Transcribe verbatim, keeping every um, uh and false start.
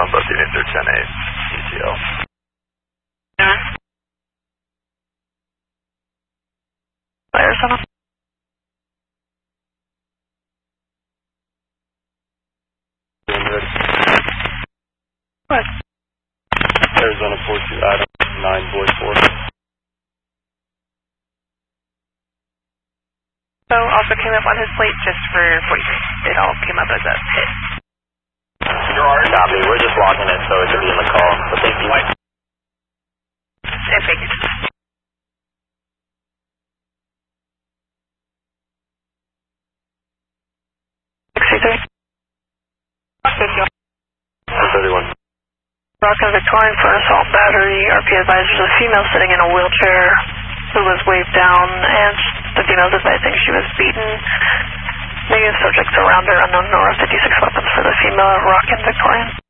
on both units are ten eight E T L. Yeah. Arizona. What? Arizona four two Adam nine boy four. So also came up on his plate just for forty-three. It all came up as a hit. You're already copy. We're just logging it so it can be in the call. So thank you. And figured. sixty-three. one thirty-one. Rockin' Victorian for assault battery. R P advisors a female sitting in a wheelchair who was waved down, and the female is advising she was beaten. Negative subjects around her, unknown Nora fifty-six weapons for the female Rockin' Victorian.